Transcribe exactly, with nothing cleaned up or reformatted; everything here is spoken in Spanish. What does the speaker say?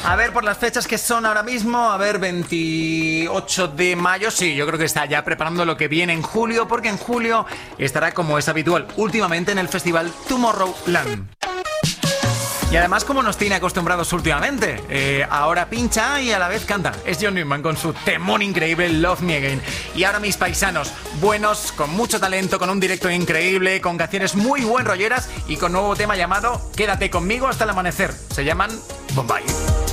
A ver, por las fechas que son ahora mismo, a ver, veintiocho de mayo, sí, yo creo que está ya preparando lo que viene en julio, porque en julio estará, como es habitual últimamente, en el festival Tomorrowland. Y además, como nos tiene acostumbrados últimamente, eh, ahora pincha y a la vez canta. Es John Newman con su temón increíble Love Me Again. Y ahora mis paisanos, buenos, con mucho talento, con un directo increíble, con canciones muy buen rolleras y con nuevo tema llamado Quédate conmigo hasta el amanecer. Se llaman Bombay.